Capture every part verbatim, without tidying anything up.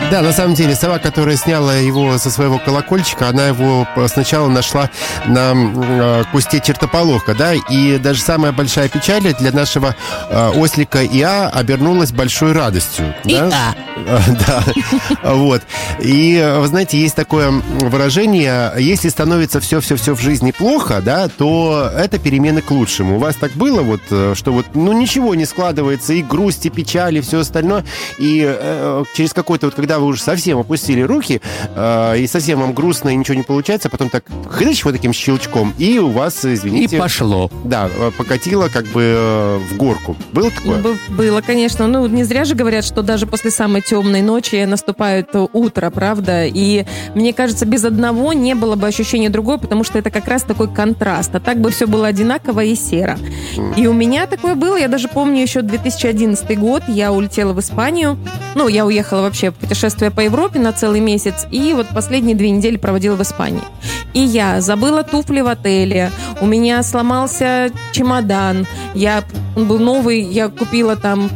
Да, на самом деле, сова, которая сняла его со своего колокольчика, она его сначала нашла на э, кусте чертополоха, да, и даже самая большая печаль для нашего э, ослика Иа обернулась большой радостью. Да? Иа. Да, вот. И, вы знаете, есть такое выражение: если становится все-все-все в жизни плохо, да, то это перемены к лучшему. У вас так было, вот, что вот, ну, ничего не складывается, и грусть, и печаль, и все остальное, и э, через какой-то, вот, когда вы уже совсем опустили руки, э, и совсем вам грустно, и ничего не получается, потом так хрыч вот таким щелчком, и у вас, извините... И пошло. Да, покатило как бы э, в горку. Было такое? Б- было, конечно. Ну, не зря же говорят, что даже после самой темной ночи наступает утро, правда? И мне кажется, без одного не было бы ощущения другое, потому что это как раз такой контраст. А так бы все было одинаково и серо. Mm. И у меня такое было. Я даже помню еще две тысячи одиннадцатый год. Я улетела в Испанию. Ну, я уехала вообще в путешествие по Европе на целый месяц. И вот последние две недели проводила в Испании. И я забыла туфли в отеле. У меня сломался чемодан. Я, он был новый. Я купила там...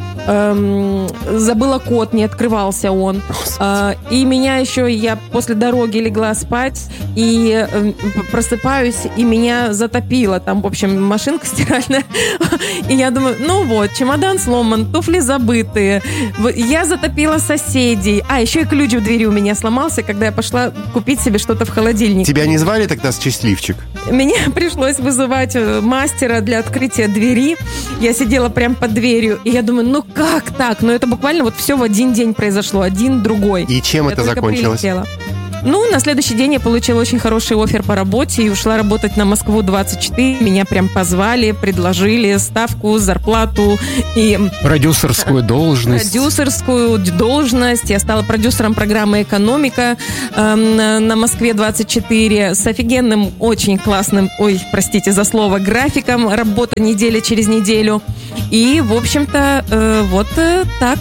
Эм, забыла код, не открывался он. Э, и меня еще... Я после дороги легла спать. И э, просыпаюсь, и меня затопило. Там, в общем, машинка стиральная. И я думаю, ну вот, чемодан сломан, туфли забытые. Я затопила соседей. А, еще и ключ в двери у меня сломался, когда я пошла купить себе что-то в холодильнике. Тебя не звали тогда счастливчик? Мне пришлось вызывать мастера для открытия двери. Я сидела прямо под дверью, и я думаю, ну как так? Ну это буквально вот все в один день произошло, один другой. И чем я это закончилось? Прилетела. Ну, на следующий день я получила очень хороший оффер по работе и ушла работать на Москву двадцать четыре. Меня прям позвали, предложили ставку, зарплату и... Продюсерскую должность. Продюсерскую должность. Я стала продюсером программы «Экономика» э, на Москве двадцать четыре с офигенным, очень классным, ой, простите за слово, графиком. Работа неделя через неделю. И, в общем-то, э, вот э, так.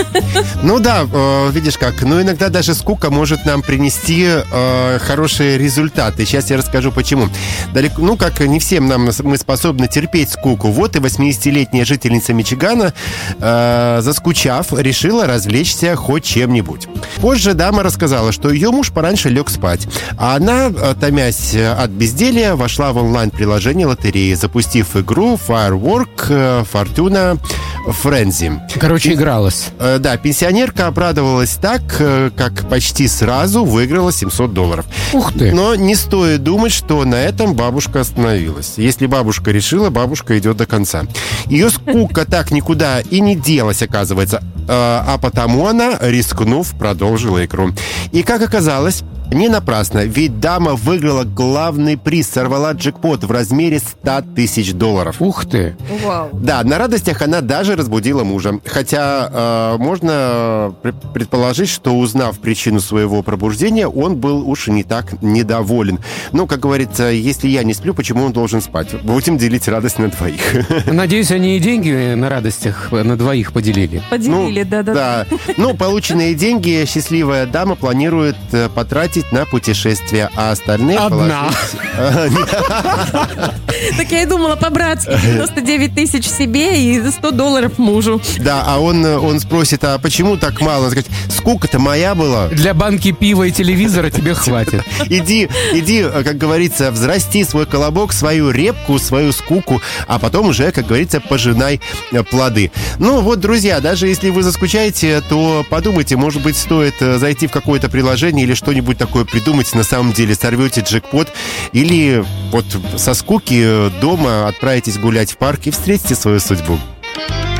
Ну да, э, видишь как. Ну, иногда даже скука может нам принести э, хорошие результаты. Сейчас я расскажу, почему. Далеко, ну, как не всем нам мы способны терпеть скуку. Вот и восьмидесятилетняя жительница Мичигана, э, заскучав, решила развлечься хоть чем-нибудь. Позже дама рассказала, что ее муж пораньше лег спать, а она, томясь от безделья, вошла в онлайн-приложение лотереи, запустив игру Firework Fortuna Frenzy. Короче, игралась. Э, да, пенсионерка обрадовалась так, как почти сразу выиграла семьсот долларов. Ух ты! Но не стоит думать, что на этом бабушка остановилась. Если бабушка решила, бабушка идет до конца. Ее скука так никуда и не делась, оказывается. А, а потому она, рискнув, продолжила игру. И, как оказалось, не напрасно, ведь дама выиграла главный приз, сорвала джекпот в размере сто тысяч долларов. Ух ты! Вау. Да, на радостях она даже разбудила мужа. Хотя э, можно предположить, что, узнав причину своего пробуждения, он был уж не так недоволен. Ну, как говорится, если я не сплю, почему он должен спать? Будем делить радость на двоих. Надеюсь, они и деньги на радостях на двоих поделили. Поделили, да-да. Ну, да. Ну, полученные деньги счастливая дама планирует потратить на путешествие, а остальные Одна. Так я и думала по-братски. девяносто девять тысяч себе и сто долларов мужу. Да, а он, он спросит, а почему так мало? Он скажет, скука-то моя была. Для банки пива и телевизора тебе хватит. Иди, иди, как говорится, взрасти свой колобок, свою репку, свою скуку, а потом уже, как говорится, пожинай плоды. Ну вот, друзья, даже если вы заскучаете, то подумайте, может быть, стоит зайти в какое-то приложение или что-нибудь такое придумать, на самом деле сорвете джекпот, или вот со скуки дома отправитесь гулять в парк и встретите свою судьбу.